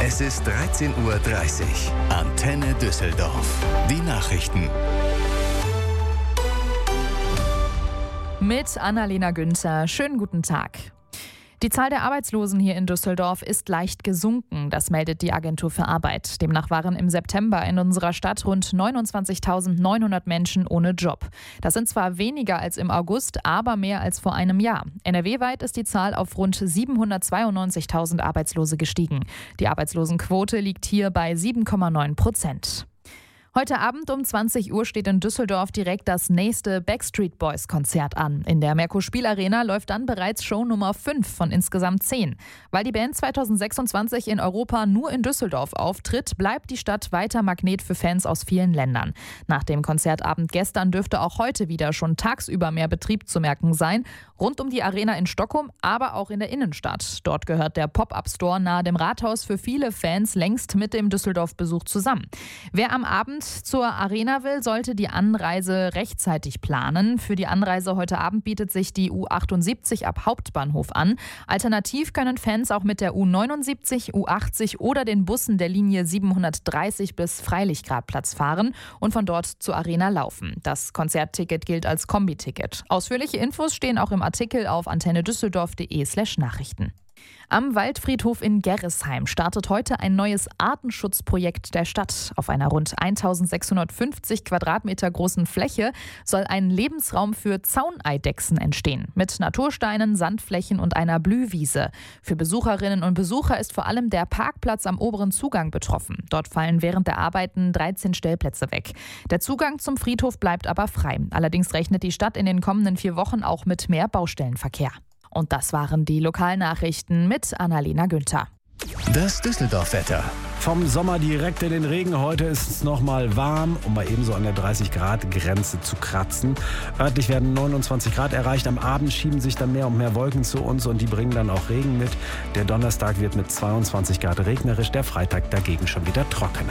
Es ist 13:30 Uhr. Antenne Düsseldorf. Die Nachrichten. Mit Annalena Günther. Schönen guten Tag. Die Zahl der Arbeitslosen hier in Düsseldorf ist leicht gesunken, das meldet die Agentur für Arbeit. Demnach waren im September in unserer Stadt rund 29.900 Menschen ohne Job. Das sind zwar weniger als im August, aber mehr als vor einem Jahr. NRW-weit ist die Zahl auf rund 792.000 Arbeitslose gestiegen. Die Arbeitslosenquote liegt hier bei 7,9%. Heute Abend um 20 Uhr steht in Düsseldorf direkt das nächste Backstreet Boys Konzert an. In der Merkur-Spiel-Arena läuft dann bereits Show Nummer 5 von insgesamt 10. Weil die Band 2026 in Europa nur in Düsseldorf auftritt, bleibt die Stadt weiter Magnet für Fans aus vielen Ländern. Nach dem Konzertabend gestern dürfte auch heute wieder schon tagsüber mehr Betrieb zu merken sein. Rund um die Arena in Stockholm, aber auch in der Innenstadt. Dort gehört der Pop-Up-Store nahe dem Rathaus für viele Fans längst mit dem Düsseldorf-Besuch zusammen. Wer am Abend zur Arena will, sollte die Anreise rechtzeitig planen. Für die Anreise heute Abend bietet sich die U78 ab Hauptbahnhof an. Alternativ können Fans auch mit der U79, U80 oder den Bussen der Linie 730 bis Freilichtgradplatz fahren und von dort zur Arena laufen. Das Konzertticket gilt als Kombiticket. Ausführliche Infos stehen auch im Artikel auf antennedüsseldorf.de/Nachrichten. Am Waldfriedhof in Gerresheim startet heute ein neues Artenschutzprojekt der Stadt. Auf einer rund 1650 Quadratmeter großen Fläche soll ein Lebensraum für Zauneidechsen entstehen. Mit Natursteinen, Sandflächen und einer Blühwiese. Für Besucherinnen und Besucher ist vor allem der Parkplatz am oberen Zugang betroffen. Dort fallen während der Arbeiten 13 Stellplätze weg. Der Zugang zum Friedhof bleibt aber frei. Allerdings rechnet die Stadt in den kommenden 4 Wochen auch mit mehr Baustellenverkehr. Und das waren die Lokalnachrichten mit Annalena Günther. Das Düsseldorf-Wetter. Vom Sommer direkt in den Regen. Heute ist es noch mal warm, um mal ebenso an der 30-Grad-Grenze zu kratzen. Örtlich werden 29 Grad erreicht. Am Abend schieben sich dann mehr und mehr Wolken zu uns und die bringen dann auch Regen mit. Der Donnerstag wird mit 22 Grad regnerisch, der Freitag dagegen schon wieder trockener.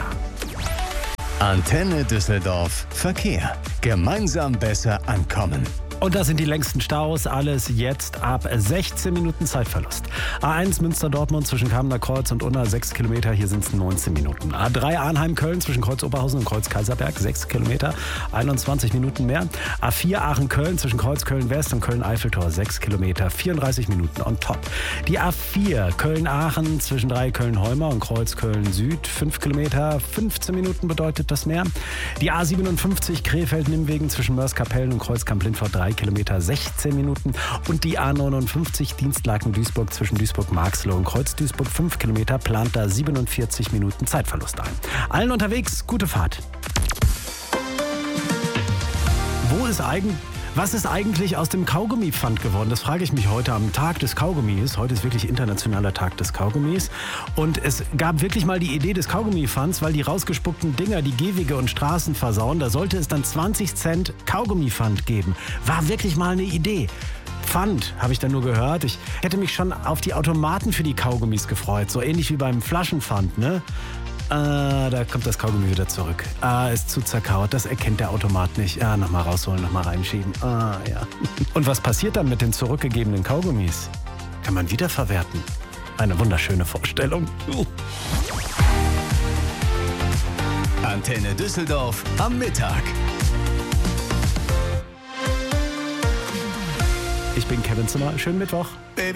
Antenne Düsseldorf. Verkehr. Gemeinsam besser ankommen. Und das sind die längsten Staus. Alles jetzt ab 16 Minuten Zeitverlust. A1 Münster-Dortmund zwischen Kamener Kreuz und Unna 6 Kilometer. Hier sind es 19 Minuten. A3 Arnheim-Köln zwischen Kreuz Oberhausen und Kreuz Kaiserberg 6 Kilometer. 21 Minuten mehr. A4 Aachen-Köln zwischen Kreuz Köln-West und Köln-Eiffeltor 6 Kilometer. 34 Minuten on top. Die A4 Köln-Aachen zwischen Köln-Holmer und Kreuz Köln-Süd 5 Kilometer. 15 Minuten bedeutet das mehr. Die A57 Krefeld-Nimwegen zwischen Mörs-Kapellen und Kreuz Kamp-Lindfort 3 Kilometer, 16 Minuten. Und die A59 Dienstlaken-Duisburg zwischen Duisburg-Marxloh und Kreuz Duisburg 5 Kilometer plant da 47 Minuten Zeitverlust ein. Allen unterwegs, gute Fahrt. Was ist eigentlich aus dem Kaugummi-Pfand geworden? Das frage ich mich heute am Tag des Kaugummis. Heute ist wirklich internationaler Tag des Kaugummis. Und es gab wirklich mal die Idee des Kaugummi-Pfands, weil die rausgespuckten Dinger die Gehwege und Straßen versauen. Da sollte es dann 20 Cent Kaugummi-Pfand geben. War wirklich mal eine Idee. Pfand, habe ich dann nur gehört. Ich hätte mich schon auf die Automaten für die Kaugummis gefreut. So ähnlich wie beim Flaschenpfand, ne? Da kommt das Kaugummi wieder zurück. Ist zu zerkaut, das erkennt der Automat nicht. Nochmal rausholen, nochmal reinschieben. Ja. Und was passiert dann mit den zurückgegebenen Kaugummis? Kann man wiederverwerten. Eine wunderschöne Vorstellung. Antenne Düsseldorf am Mittag. Ich bin Kevin Zimmer. Schönen Mittwoch.